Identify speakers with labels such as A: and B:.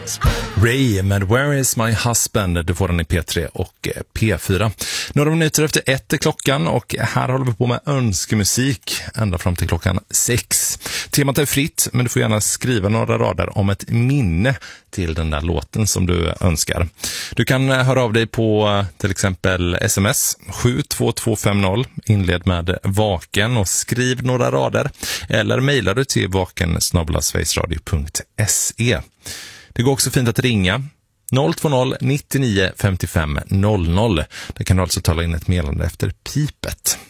A: Ray med Where is my husband? Du får den i P3 och P4. Några minuter efter 1 är klockan och här håller vi på med önskemusik ända fram till klockan 6. Temat är fritt, men du får gärna skriva några rader om ett minne till den där låten som du önskar. Du kan höra av dig på till exempel sms 72250, inled med vaken och skriv några rader, eller mejlar du till vaken@sverigesradio.se. Det går också fint att ringa 020 99 55 00. Där kan du alltså tala in ett meddelande efter pipet.